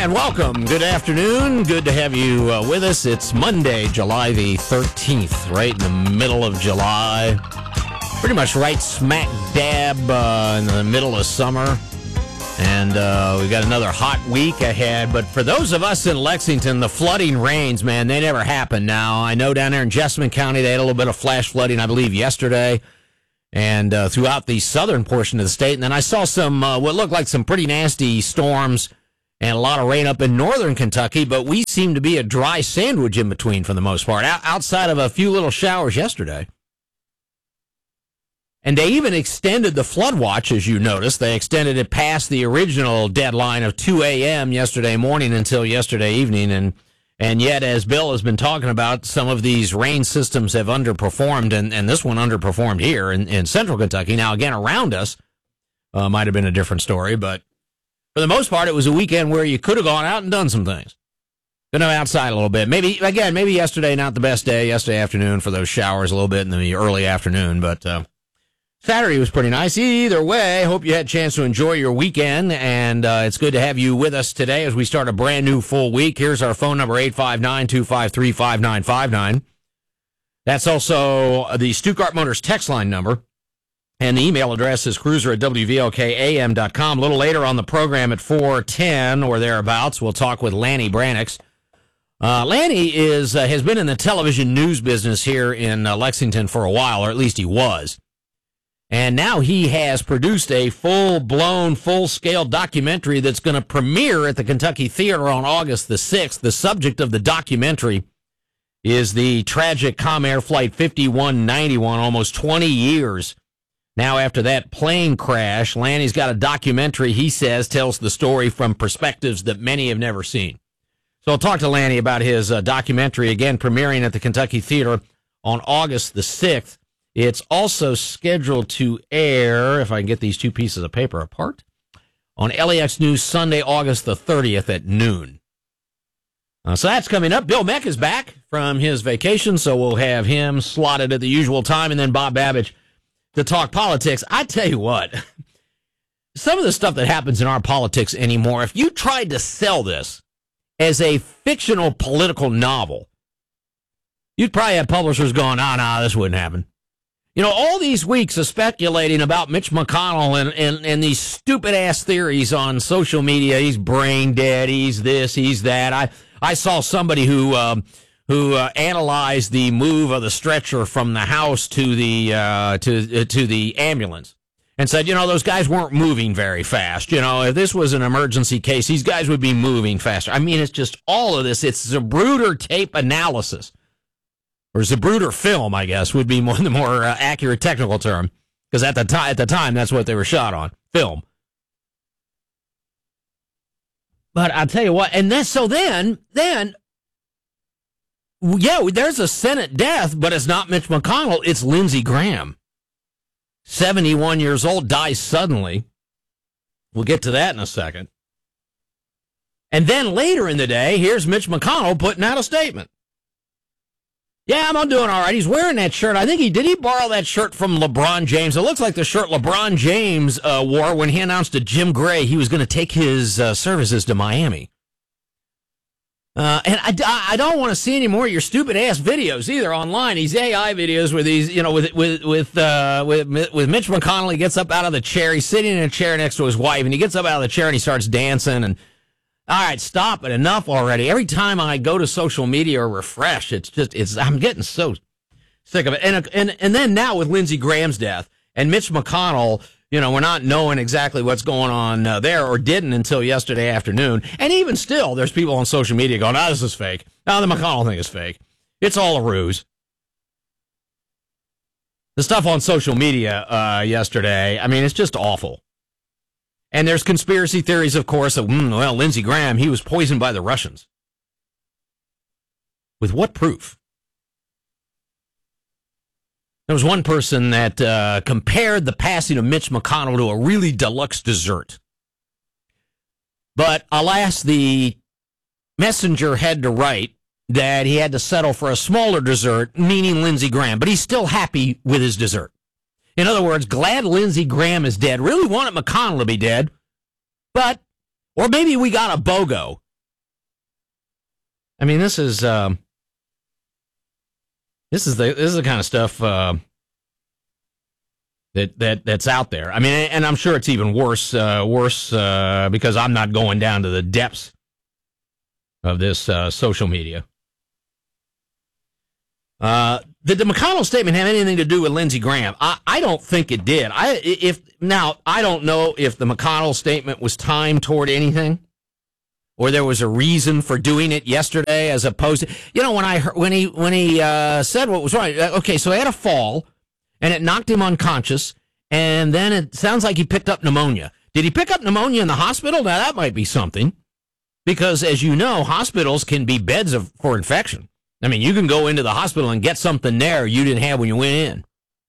And welcome. Good afternoon. Good to have you with us. It's Monday, July the 13th, right in the middle of July. Pretty much right smack dab in the middle of summer. And we've got another hot week ahead. But for those of us in Lexington, the flooding rains, man, they never happen now. I know down there in Jessamine County, they had a little bit of flash flooding, I believe, yesterday. And throughout the southern portion of the state. And then I saw some, what looked like some pretty nasty storms and a lot of rain up in northern Kentucky, but we seem to be a dry sandwich in between for the most part, outside of a few little showers yesterday. And they even extended the flood watch, as you noticed. They extended it past the original deadline of 2 a.m. yesterday morning until yesterday evening. And yet, as Bill has been talking about, some of these rain systems have underperformed, and this one underperformed here in central Kentucky. Now, again, around us might have been a different story, but for the most part, it was a weekend where you could have gone out and done some things. Been outside a little bit. Maybe yesterday, not the best day, yesterday afternoon for those showers a little bit in the early afternoon, but Saturday was pretty nice. Either way, hope you had a chance to enjoy your weekend, and it's good to have you with us today as we start a brand new full week. Here's our phone number, 859-253-5959. That's also the Stuttgart Motors text line number. And the email address is cruiser@wvlkam.com. A little later on the program at 4:10 or thereabouts, we'll talk with Lanny Brannix. Lanny has been in the television news business here in Lexington for a while, or at least he was. And now he has produced a full-blown, full-scale documentary that's going to premiere at the Kentucky Theater on August the 6th. The subject of the documentary is the tragic Comair Flight 5191, almost 20 years. Now, after that plane crash, Lanny's got a documentary, he says, tells the story from perspectives that many have never seen. So I'll talk to Lanny about his documentary, again, premiering at the Kentucky Theater on August the 6th. It's also scheduled to air, if I can get these two pieces of paper apart, on LAX News Sunday, August the 30th at noon. So that's coming up. Bill Meck is back from his vacation, so we'll have him slotted at the usual time, and then Bob Babbage to talk politics. I tell you what, some of the stuff that happens in our politics anymore, if you tried to sell this as a fictional political novel, you'd probably have publishers going, nah, this wouldn't happen. You know, all these weeks of speculating about Mitch McConnell and these stupid-ass theories on social media, he's brain dead, he's this, he's that. I saw somebody who analyzed the move of the stretcher from the house to the ambulance and said, you know, those guys weren't moving very fast. You know, if this was an emergency case, these guys would be moving faster. I mean, it's just all of this. It's Zapruder tape analysis, or Zapruder film, I guess, would be the more accurate technical term, because at the time, that's what they were shot on, film. But I'll tell you what, and then. Yeah, there's a Senate death, but it's not Mitch McConnell. It's Lindsey Graham. 71 years old, dies suddenly. We'll get to that in a second. And then later in the day, here's Mitch McConnell putting out a statement. Yeah, I'm doing all right. He's wearing that shirt. I think did he borrow that shirt from LeBron James? It looks like the shirt LeBron James wore when he announced to Jim Gray he was going to take his services to Miami. And I don't want to see any more of your stupid ass videos either online. These AI videos where these, you know, with Mitch McConnell, he gets up out of the chair. He's sitting in a chair next to his wife, and he gets up out of the chair and he starts dancing. And all right, stop it, enough already. Every time I go to social media or refresh, I'm getting so sick of it. And then now with Lindsey Graham's death and Mitch McConnell. You know, we're not knowing exactly what's going on there, or didn't until yesterday afternoon. And even still, there's people on social media going, this is fake. The McConnell thing is fake. It's all a ruse. The stuff on social media yesterday, I mean, it's just awful. And there's conspiracy theories, of course, of, Lindsey Graham, he was poisoned by the Russians. With what proof? There was one person that compared the passing of Mitch McConnell to a really deluxe dessert. But alas, the messenger had to write that he had to settle for a smaller dessert, meaning Lindsey Graham. But he's still happy with his dessert. In other words, glad Lindsey Graham is dead. Really wanted McConnell to be dead. But, or maybe we got a BOGO. I mean, this is the kind of stuff that's out there. I mean, and I'm sure it's even worse because I'm not going down to the depths of this social media. Did the McConnell statement have anything to do with Lindsey Graham? I don't think it did. I don't know if the McConnell statement was timed toward anything, or there was a reason for doing it yesterday as opposed to, when he said what was right. Okay, so he had a fall and it knocked him unconscious, and then it sounds like he picked up pneumonia. Did he pick up pneumonia in the hospital? Now that might be something, because as you know, hospitals can be beds for infection. I mean, you can go into the hospital and get something there you didn't have when you went in.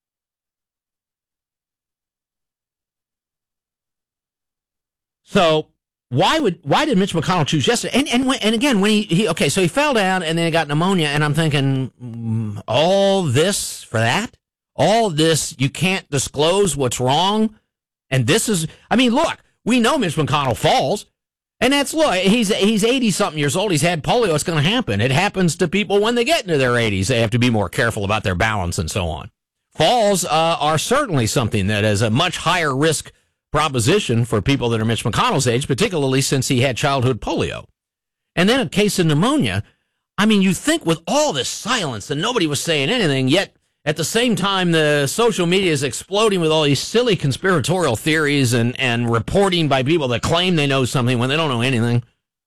So why did Mitch McConnell choose yesterday? And again, when he fell down and then he got pneumonia, and I'm thinking, all this for that? All this, you can't disclose what's wrong? And this is, I mean, look, we know Mitch McConnell falls. And he's 80-something years old. He's had polio. It's going to happen. It happens to people when they get into their 80s. They have to be more careful about their balance and so on. Falls are certainly something that is a much higher risk proposition for people that are Mitch McConnell's age, particularly since he had childhood polio. And then a case of pneumonia. I mean, you think with all this silence and nobody was saying anything, yet at the same time, the social media is exploding with all these silly conspiratorial theories and reporting by people that claim they know something when they don't know anything.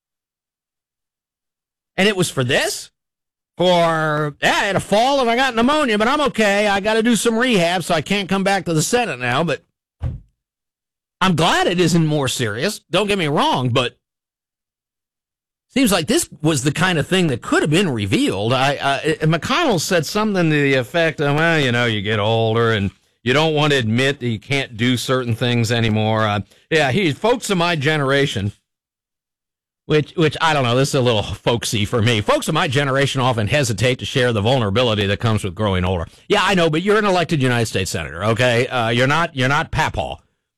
And it was for this? I had a fall and I got pneumonia, but I'm okay. I got to do some rehab, so I can't come back to the Senate now. But I'm glad it isn't more serious. Don't get me wrong, but seems like this was the kind of thing that could have been revealed. McConnell said something to the effect of, well, you get older and you don't want to admit that you can't do certain things anymore. Folks of my generation, which I don't know, this is a little folksy for me. Folks of my generation often hesitate to share the vulnerability that comes with growing older. Yeah, I know, but you're an elected United States senator, okay? You're not Papaw,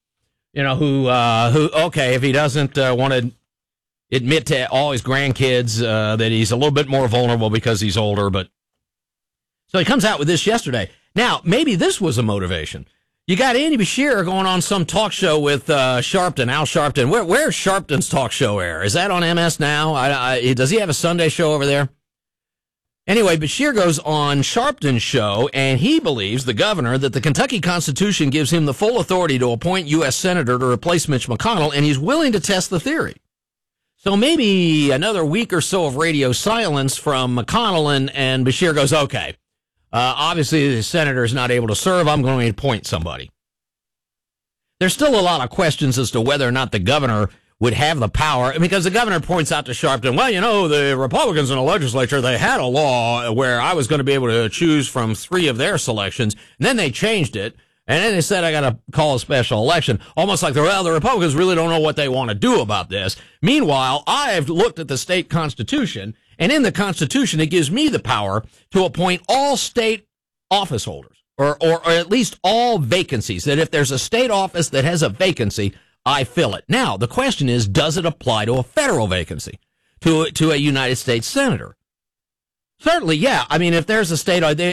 if he doesn't want to admit to all his grandkids that he's a little bit more vulnerable because he's older. But so he comes out with this yesterday. Now, maybe this was a motivation. You got Andy Beshear going on some talk show with Sharpton, Al Sharpton. Where's Sharpton's talk show air? Is that on MS now? Does he have a Sunday show over there? Anyway, Beshear goes on Sharpton's show, and he believes, the governor, that the Kentucky Constitution gives him the full authority to appoint U.S. Senator to replace Mitch McConnell, and he's willing to test the theory. So maybe another week or so of radio silence from McConnell, and Beshear goes, okay, obviously the senator is not able to serve. I'm going to appoint somebody. There's still a lot of questions as to whether or not the governor would have the power, because the governor points out to Sharpton, well, the Republicans in the legislature, they had a law where I was going to be able to choose from 3 of their selections, and then they changed it. And then they said, I got to call a special election, almost like the Republicans really don't know what they want to do about this. Meanwhile, I've looked at the state constitution, and in the constitution, it gives me the power to appoint all state office holders, or at least all vacancies, that if there's a state office that has a vacancy, I fill it. Now, the question is, does it apply to a federal vacancy, to a United States senator? Certainly, yeah. I mean, if there's a state, I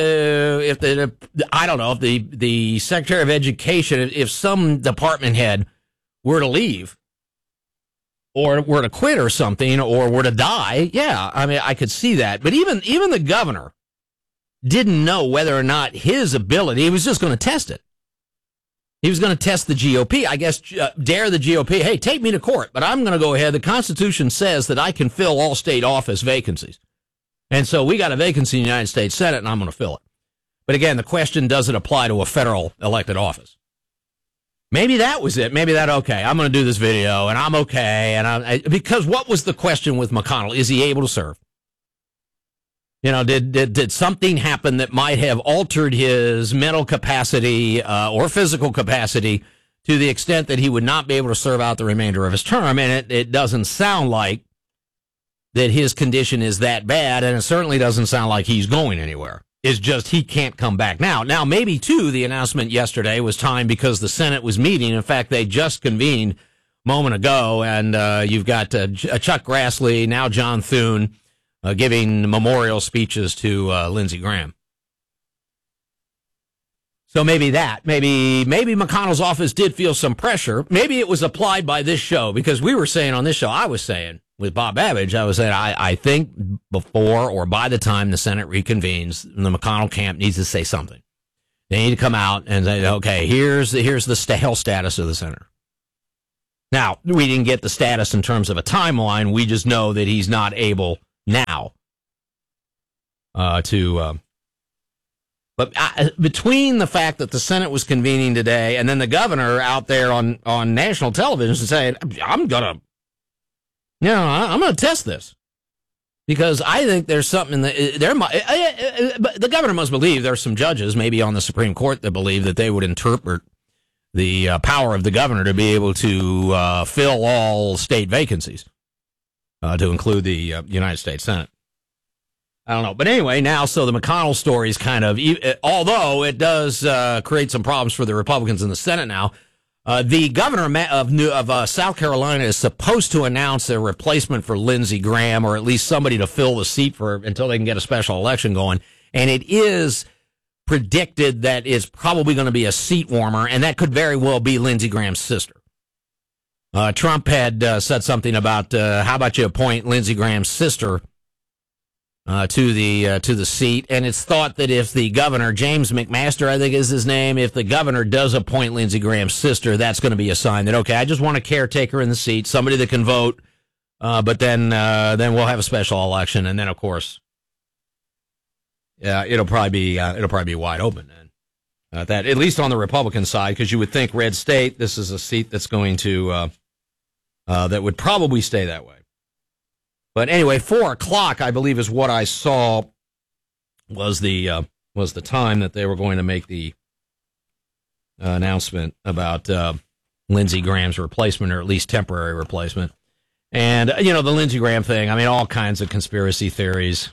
don't know, if the Secretary of Education, if some department head were to leave or were to quit or something or were to die, yeah, I mean, I could see that. But even the governor didn't know whether or not his ability, he was just going to test it. He was going to test the GOP, I guess, dare the GOP, hey, take me to court, but I'm going to go ahead. The Constitution says that I can fill all state office vacancies. And so we got a vacancy in the United States Senate, and I'm going to fill it. But again, the question, does it apply to a federal elected office? Maybe that was it. Maybe okay, I'm going to do this video, and I'm okay. Because what was the question with McConnell? Is he able to serve? Did something happen that might have altered his mental capacity or physical capacity to the extent that he would not be able to serve out the remainder of his term? And it doesn't sound like that his condition is that bad, and it certainly doesn't sound like he's going anywhere. It's just he can't come back now. Now, maybe, too, the announcement yesterday was timed because the Senate was meeting. In fact, they just convened a moment ago, and you've got Chuck Grassley, now John Thune, giving memorial speeches to Lindsey Graham. So maybe McConnell's office did feel some pressure. Maybe it was applied by this show, because we were saying on this show, I was saying with Bob Babbage, I was saying, I think before or by the time the Senate reconvenes, the McConnell camp needs to say something. They need to come out and say, okay, here's the health status of the senator. Now, we didn't get the status in terms of a timeline. We just know that he's not able now to... But between the fact that the Senate was convening today and then the governor out there on national television saying, I'm going to test this, because I think there's something but the governor must believe there's some judges maybe on the Supreme Court that believe that they would interpret the power of the governor to be able to fill all state vacancies, to include the United States Senate. I don't know. But anyway, now, so the McConnell story is kind of, although it does create some problems for the Republicans in the Senate now, the governor of South Carolina is supposed to announce a replacement for Lindsey Graham, or at least somebody to fill the seat until they can get a special election going. And it is predicted that it's probably going to be a seat warmer, and that could very well be Lindsey Graham's sister. Trump had said something about, how about you appoint Lindsey Graham's sister to the seat, and it's thought that if the governor, James McMaster, I think is his name, if the governor does appoint Lindsey Graham's sister, that's going to be a sign that, okay, I just want a caretaker in the seat, somebody that can vote, but then we'll have a special election, and then of course, it'll probably be wide open then. That, at least on the Republican side, because you would think red state, this is a seat that's going to that would probably stay that way. But anyway, 4:00, I believe, is what I saw was the time that they were going to make the announcement about Lindsey Graham's replacement, or at least temporary replacement. And, the Lindsey Graham thing, I mean, all kinds of conspiracy theories.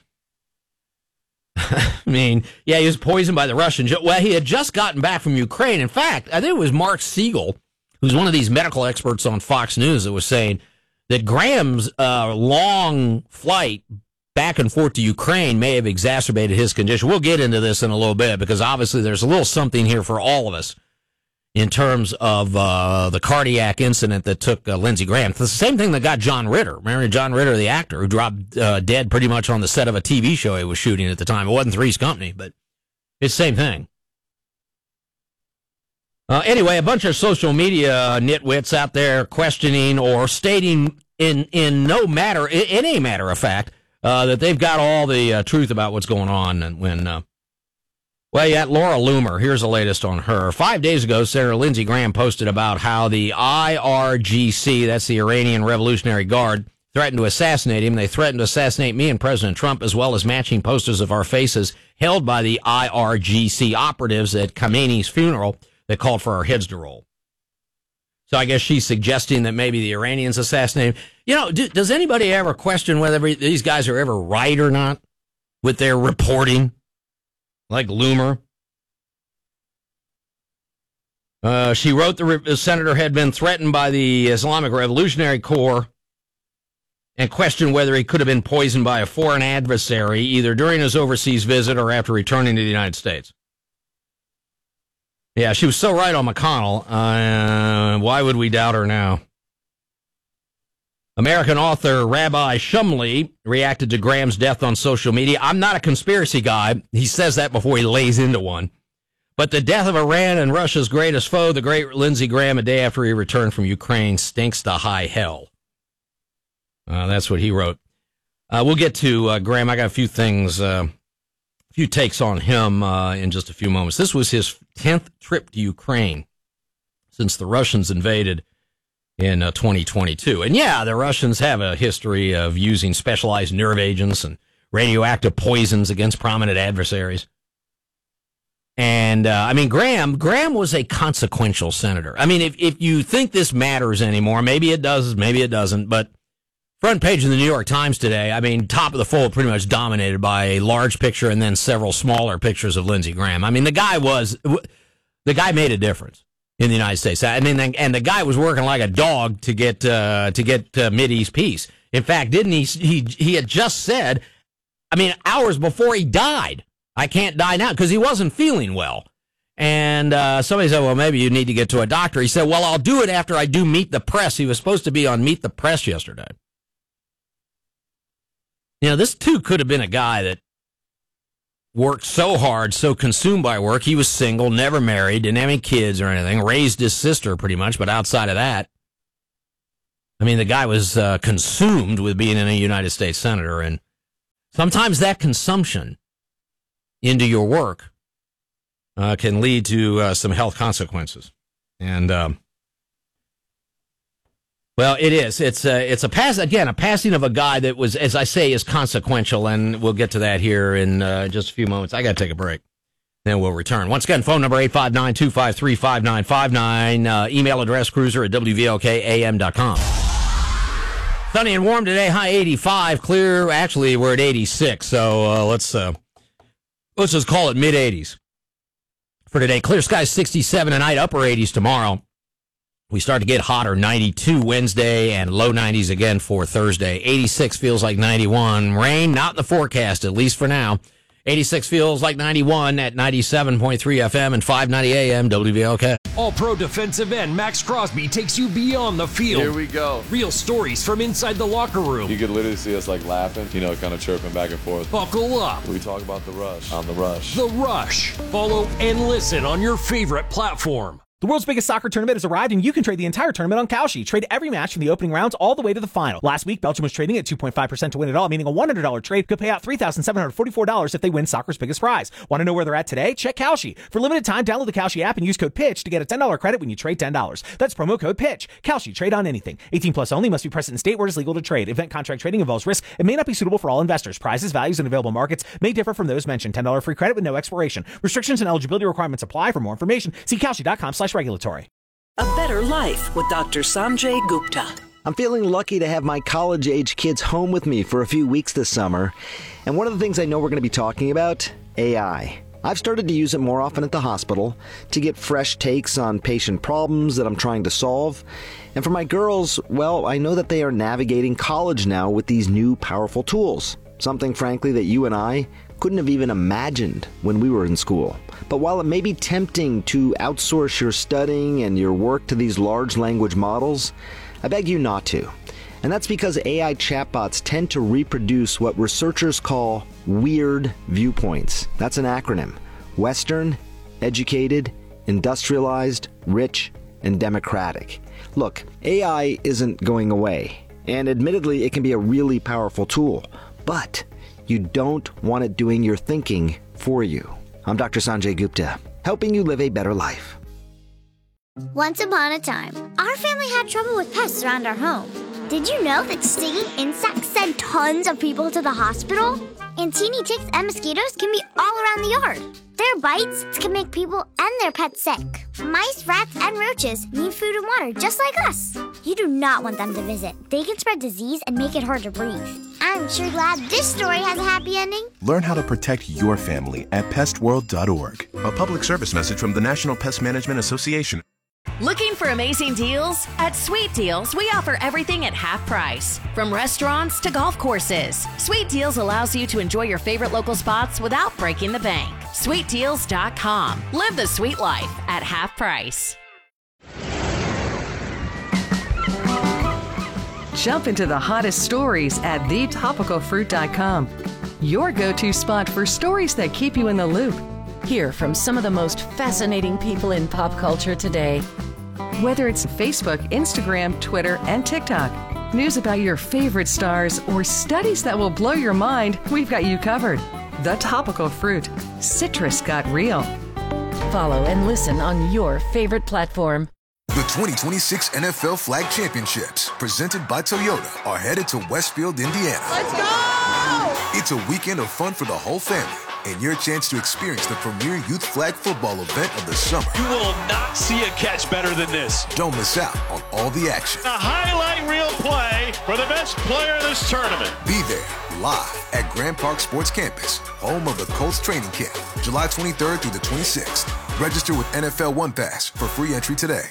I mean, yeah, he was poisoned by the Russians. Well, he had just gotten back from Ukraine. In fact, I think it was Mark Siegel, who's one of these medical experts on Fox News, that was saying that Graham's long flight back and forth to Ukraine may have exacerbated his condition. We'll get into this in a little bit, because obviously there's a little something here for all of us in terms of the cardiac incident that took Lindsey Graham. It's the same thing that got John Ritter. Remember John Ritter, the actor, who dropped dead pretty much on the set of a TV show he was shooting at the time. It wasn't Three's Company, but it's the same thing. Anyway, a bunch of social media nitwits out there questioning or stating in any matter of fact that they've got all the truth about what's going on. And when, Laura Loomer, here's the latest on her. 5 days ago, Senator Lindsey Graham posted about how the IRGC, that's the Iranian Revolutionary Guard, threatened to assassinate him. They threatened to assassinate me and President Trump, as well as matching posters of our faces held by the IRGC operatives at Khamenei's funeral that called for our heads to roll. So I guess she's suggesting that maybe the Iranians assassinated him. Does anybody ever question whether these guys are ever right or not with their reporting, like Loomer? She wrote the senator had been threatened by the Islamic Revolutionary Corps and questioned whether he could have been poisoned by a foreign adversary, either during his overseas visit or after returning to the United States. Yeah, she was so right on McConnell. Why would we doubt her now? American author Rabbi Shumley reacted to Graham's death on social media. I'm not a conspiracy guy. He says that before he lays into one. But the death of Iran and Russia's greatest foe, the great Lindsey Graham, a day after he returned from Ukraine, stinks to high hell. That's what he wrote. We'll get to Graham. I got a few things, few takes on him in just a few moments. This was his 10th trip to Ukraine since the Russians invaded in 2022. And yeah, the Russians have a history of using specialized nerve agents and radioactive poisons against prominent adversaries. And, Graham was a consequential senator. I mean, if you think this matters anymore, maybe it does, maybe it doesn't, but front page of the New York Times today, top of the fold pretty much dominated by a large picture and then several smaller pictures of Lindsey Graham. The guy made a difference in the United States. And the guy was working like a dog to get Mideast peace. In fact, didn't he had just said, hours before he died. I can't die now because he wasn't feeling well. And somebody said, well, maybe you need to get to a doctor. He said, well, I'll do it after I do Meet the Press. He was supposed to be on Meet the Press yesterday. This too could have been a guy that worked so hard, so consumed by work. He was single, never married, didn't have any kids or anything, raised his sister pretty much, but outside of that, the guy was consumed with being a United States senator. And sometimes that consumption into your work can lead to some health consequences. And, well, it is. It's a passing of a guy that was, as I say, is consequential. And we'll get to that here in just a few moments. I got to take a break. Then we'll return. Once again, phone number 859-253-5959. Email address cruiser@WVLKAM.com. Sunny and warm today, high 85. Clear. Actually, we're at 86. So let's just call it mid-80s for today. Clear skies 67 tonight, upper 80s tomorrow. We start to get hotter, 92 Wednesday and low 90s again for Thursday. 86 feels like 91. Rain, not in the forecast, at least for now. 86 feels like 91 at 97.3 FM and 590 AM WVLK. All-Pro defensive end Max Crosby takes you beyond the field. Here we go. Real stories from inside the locker room. You could literally see us laughing, kind of chirping back and forth. Buckle up. We talk about The Rush on The Rush. The Rush. Follow and listen on your favorite platform. The world's biggest soccer tournament has arrived, and you can trade the entire tournament on Kalshi. Trade every match from the opening rounds all the way to the final. Last week, Belgium was trading at 2.5% to win it all, meaning a $100 trade could pay out $3,744 if they win soccer's biggest prize. Want to know where they're at today? Check Kalshi. For limited time, download the Kalshi app and use code PITCH to get a $10 credit when you trade $10. That's promo code PITCH. Kalshi. Trade on anything. 18 plus only. Must be present in state where it is legal to trade. Event contract trading involves risk and may not be suitable for all investors. Prizes, values, and available markets may differ from those mentioned. $10 free credit with no expiration. Restrictions and eligibility requirements apply. For more information, see Kalshi.com/regulatory. A Better Life with Dr. Sanjay Gupta. I'm feeling lucky to have my college-age kids home with me for a few weeks this summer. And one of the things I know we're going to be talking about, AI. I've started to use it more often at the hospital to get fresh takes on patient problems that I'm trying to solve. And for my girls, well, I know that they are navigating college now with these new powerful tools. Something, frankly, that you and I couldn't have even imagined when we were in school. But while it may be tempting to outsource your studying and your work to these large language models, I beg you not to. And that's because AI chatbots tend to reproduce what researchers call weird viewpoints. That's an acronym. Western, educated, industrialized, rich, and democratic. Look, AI isn't going away. And admittedly, it can be a really powerful tool. But you don't want it doing your thinking for you. I'm Dr. Sanjay Gupta, helping you live a better life. Once upon a time, our family had trouble with pests around our home. Did you know that stinging insects send tons of people to the hospital? And teeny ticks and mosquitoes can be all around the yard. Their bites can make people and their pets sick. Mice, rats, and roaches need food and water just like us. You do not want them to visit. They can spread disease and make it hard to breathe. I'm sure glad this story has a happy ending. Learn how to protect your family at pestworld.org. A public service message from the National Pest Management Association. Looking for amazing deals? At Sweet Deals, we offer everything at half price. From restaurants to golf courses, Sweet Deals allows you to enjoy your favorite local spots without breaking the bank. SweetDeals.com. Live the sweet life at half price. Jump into the hottest stories at thetopicalfruit.com. Your go-to spot for stories that keep you in the loop. Hear from some of the most fascinating people in pop culture today. Whether it's Facebook, Instagram, Twitter, and TikTok, news about your favorite stars, or studies that will blow your mind, we've got you covered. The Topical Fruit. Citrus got real. Follow and listen on your favorite platform. The 2026 NFL Flag Championships, presented by Toyota, are headed to Westfield, Indiana. Let's go! It's a weekend of fun for the whole family, and your chance to experience the premier youth flag football event of the summer. You will not see a catch better than this. Don't miss out on all the action. A highlight reel play for the best player in this tournament. Be there, live at Grand Park Sports Campus, home of the Colts training camp, July 23rd through the 26th. Register with NFL One Pass for free entry today.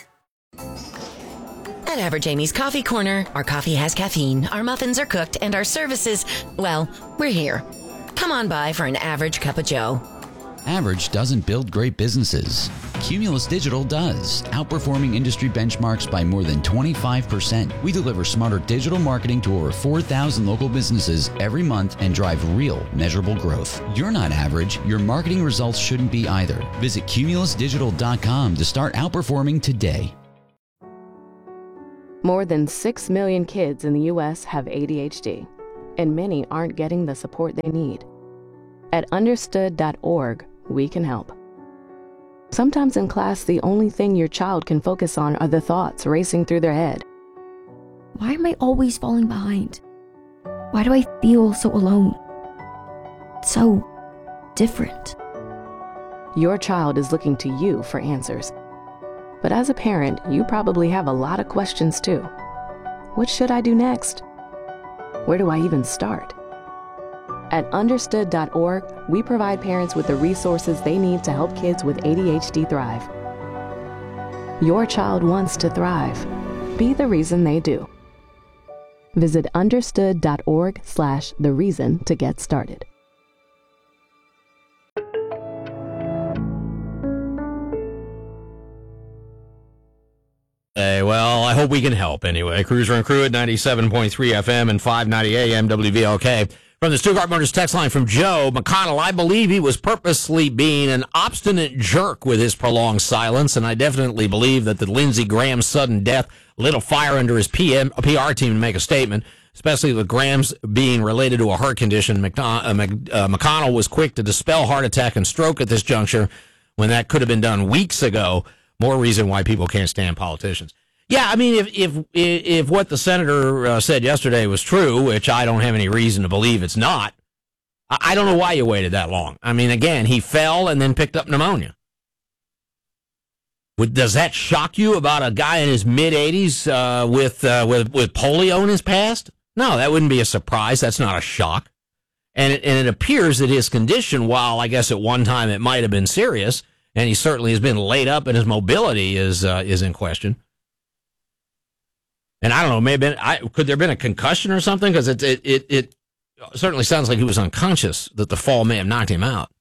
At Average Amy's Coffee Corner, our coffee has caffeine, our muffins are cooked, and our services, well, we're here. Come on by for an average cup of joe. Average doesn't build great businesses. Cumulus Digital does, outperforming industry benchmarks by more than 25%. We deliver smarter digital marketing to over 4,000 local businesses every month and drive real, measurable growth. You're not average. Your marketing results shouldn't be either. Visit cumulusdigital.com to start outperforming today. More than 6 million kids in the U.S. have ADHD, and many aren't getting the support they need. At understood.org, we can help. Sometimes in class, the only thing your child can focus on are the thoughts racing through their head. Why am I always falling behind? Why do I feel so alone? So different. Your child is looking to you for answers. But as a parent, you probably have a lot of questions too. What should I do next? Where do I even start? At understood.org, we provide parents with the resources they need to help kids with ADHD thrive. Your child wants to thrive. Be the reason they do. Visit understood.org/the reason to get started. Well, I hope we can help anyway. Cruiser and Crew at 97.3 FM and 590 AM WVLK. From the Stuttgart Motors text line from Joe McConnell, I believe he was purposely being an obstinate jerk with his prolonged silence, and I definitely believe that the Lindsey Graham sudden death lit a fire under his PR team to make a statement, especially with Graham's being related to a heart condition. McConnell was quick to dispel heart attack and stroke at this juncture when that could have been done weeks ago. More reason why people can't stand politicians. Yeah, I mean, if what the senator said yesterday was true, which I don't have any reason to believe it's not, I don't know why you waited that long. I mean, again, he fell and then picked up pneumonia. Does that shock you about a guy in his mid-80s with polio in his past? No, that wouldn't be a surprise. That's not a shock. And it appears that his condition, while I guess at one time it might have been serious, and he certainly has been laid up and his mobility is in question. And I don't know, maybe could there have been a concussion or something? Because it certainly sounds like he was unconscious, that the fall may have knocked him out.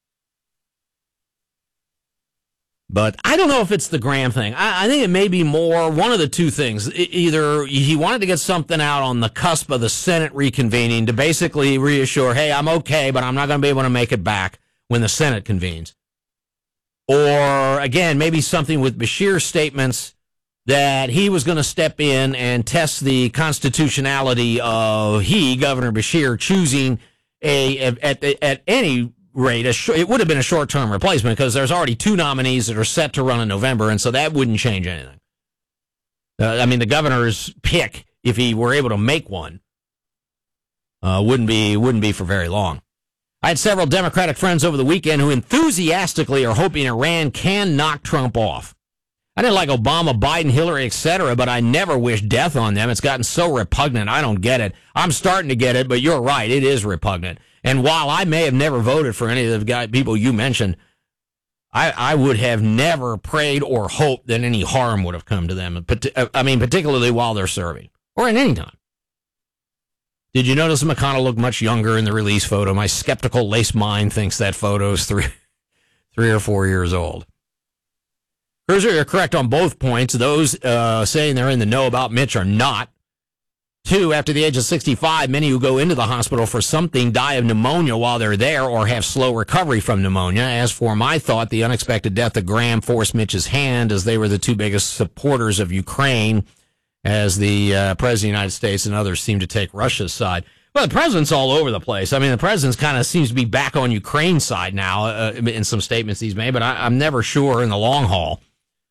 But I don't know if it's the Graham thing. I think it may be more one of the two things. Either he wanted to get something out on the cusp of the Senate reconvening to basically reassure, hey, I'm okay, but I'm not going to be able to make it back when the Senate convenes. Or, again, maybe something with Beshear's statements that he was going to step in and test the constitutionality of Governor Beshear, choosing at any rate, it would have been a short-term replacement because there's already two nominees that are set to run in November, and so that wouldn't change anything. I mean, the governor's pick, if he were able to make one, wouldn't be for very long. I had several Democratic friends over the weekend who enthusiastically are hoping Iran can knock Trump off. I didn't like Obama, Biden, Hillary, etc., but I never wish death on them. It's gotten so repugnant. I don't get it. I'm starting to get it, but you're right. It is repugnant. And while I may have never voted for any of the people you mentioned, I would have never prayed or hoped that any harm would have come to them. I mean, particularly while they're serving or at any time. Did you notice McConnell looked much younger in the release photo? My skeptical lace mind thinks that photo is 3 or 4 years old. Cruiser, you're correct on both points. Those saying they're in the know about Mitch are not. 2, after the age of 65, many who go into the hospital for something die of pneumonia while they're there or have slow recovery from pneumonia. As for my thought, the unexpected death of Graham forced Mitch's hand, as they were the two biggest supporters of Ukraine, as the President of the United States and others seem to take Russia's side. Well, the president's all over the place. I mean, the president's kind of seems to be back on Ukraine's side now in some statements he's made, but I'm never sure in the long haul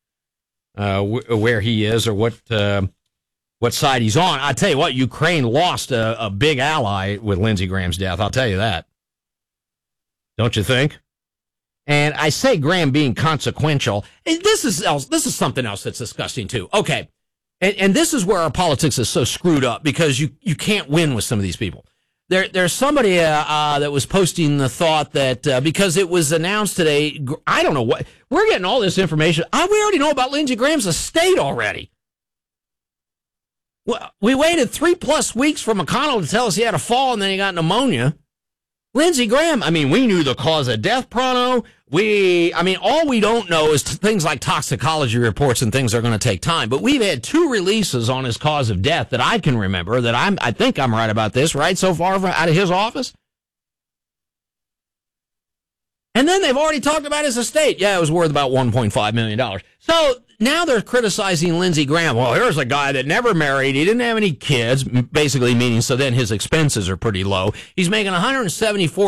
where he is or what side he's on. I tell you what, Ukraine lost a big ally with Lindsey Graham's death. I'll tell you that. Don't you think? And I say Graham being consequential. This is something else that's disgusting too. Okay. And this is where our politics is so screwed up because you can't win with some of these people. There's somebody that was posting the thought that because it was announced today, I don't know what, we're getting all this information. We already know about Lindsey Graham's estate already. Well, we waited 3+ weeks for McConnell to tell us he had a fall and then he got pneumonia. Lindsey Graham, I mean, we knew the cause of death pronto. All we don't know is things like toxicology reports and things are going to take time. But we've had 2 releases on his cause of death that I can remember that I think I'm right about this, right, so far out of his office. And then they've already talked about his estate. Yeah, it was worth about $1.5 million. So now they're criticizing Lindsey Graham. Well, here's a guy that never married. He didn't have any kids, basically meaning so then his expenses are pretty low. He's making $174